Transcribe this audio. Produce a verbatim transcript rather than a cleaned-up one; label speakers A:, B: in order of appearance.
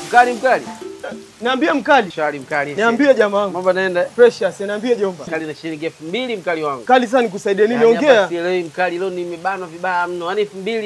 A: Mkali mkali.
B: Niambie mkali.
A: Shari mkali.
B: Niambie jamaa wangu.
A: Mambo naenda.
B: Precious, niambie jomba.
A: Mkali na shilingi elfu mbili mkali wangu.
B: Kali sana nikusaidie nini?
A: Yaani
B: Ongea.
A: hapa sielewi mkali, leo nimebanwa vibaya mno. Yaani elfu mbili